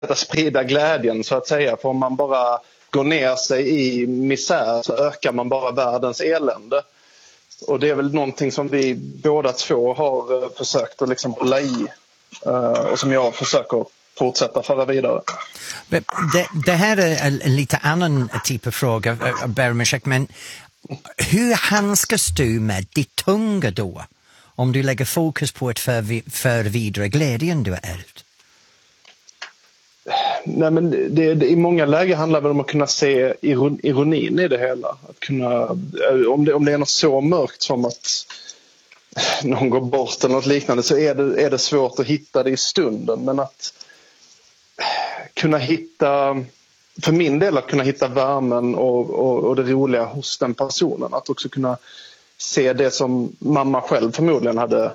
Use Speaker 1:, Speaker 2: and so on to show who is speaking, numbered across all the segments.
Speaker 1: sprida glädjen så att säga. För om man bara går ner sig i misär så ökar man bara världens elände. Och det är väl någonting som vi båda två har försökt att liksom hålla i. Och som jag försöker fortsätta föra vidare.
Speaker 2: Det här är en lite annan typ av fråga, Bermeshek, men hur handskas du med ditt tunga då? Om du lägger fokus på att för vidare glädjen du har ärvt?
Speaker 1: Nej, men det i många lägen handlar det om att kunna se ironin i det hela. Att kunna, om det är något så mörkt som att någon går bort eller något liknande, så är det svårt att hitta det i stunden. Men att kunna hitta, för min del att kunna hitta värmen och det roliga hos den personen. Att också kunna se det som mamma själv förmodligen hade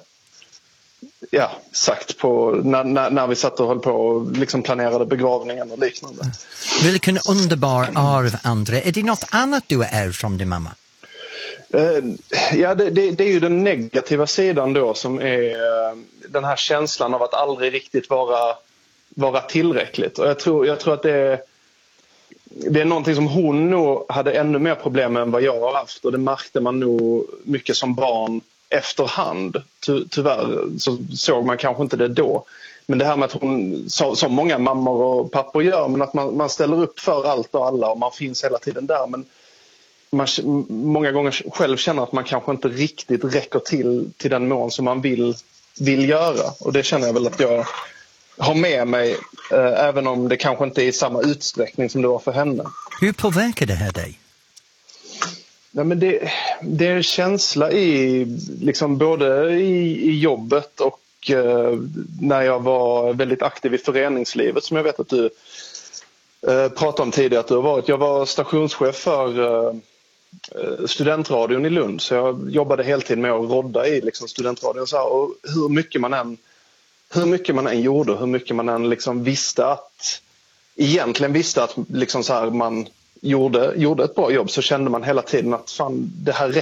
Speaker 1: sagt på när vi satt och höll på och liksom planerade begravningen och liknande.
Speaker 2: Vilken underbar arv, André. Är det något annat du har ärvt från din mamma?
Speaker 1: Ja, det är ju den negativa sidan då, som är den här känslan av att aldrig riktigt vara tillräckligt. Och jag tror att det är någonting som hon nog hade ännu mer problem med än vad jag har haft. Och det märkte man nog mycket som barn efterhand. Tyvärr så såg man kanske inte det då. Men det här med att hon, som många mammor och pappor gör, men att man ställer upp för allt och alla och man finns hela tiden där. Men man många gånger själv känner att man kanske inte riktigt räcker till den mån som man vill göra. Och det känner jag väl att jag har med mig, även om det kanske inte är i samma utsträckning som det var för henne.
Speaker 2: Hur påverkar det här dig?
Speaker 1: Nej, men det är en känsla i liksom både i jobbet och när jag var väldigt aktiv i föreningslivet, som jag vet att du pratade om tidigare att du har varit. Jag var stationschef för studentradion i Lund, så jag jobbade heltid med att rodda i liksom studentradion så här, och hur mycket man än gjorde, hur mycket man än liksom visste att liksom så här, man gjorde ett bra jobb, så kände man hela tiden att fan, det här